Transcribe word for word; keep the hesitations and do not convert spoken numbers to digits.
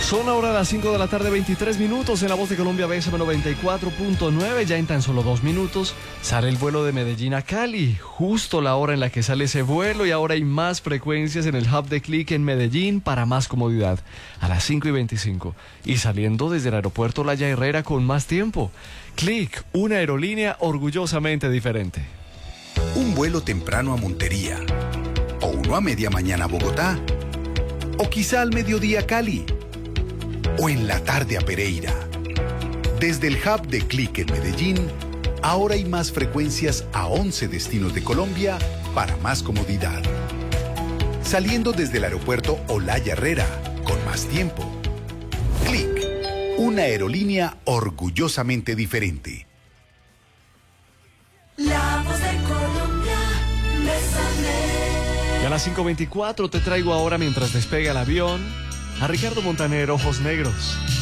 Son ahora las cinco de la tarde, veintitrés minutos en La Voz de Colombia, B S M noventa y cuatro punto nueve. Ya en tan solo dos minutos sale el vuelo de Medellín a Cali. Justo la hora en la que sale ese vuelo, y ahora hay más frecuencias en el hub de Click en Medellín para más comodidad. A las cinco y veinticinco. Y saliendo desde el aeropuerto Olaya Herrera con más tiempo. Click, una aerolínea orgullosamente diferente. Un vuelo temprano a Montería. O uno a media mañana a Bogotá. O quizá al mediodía a Cali. O en la tarde a Pereira. Desde el hub de Click en Medellín, ahora hay más frecuencias a once destinos de Colombia para más comodidad. Saliendo desde el aeropuerto Olaya Herrera, con más tiempo. Click, una aerolínea orgullosamente diferente. La Voz de Colombia, Bésame. Y a las cinco veinticuatro te traigo ahora, mientras despega el avión, a Ricardo Montaner, Ojos Negros.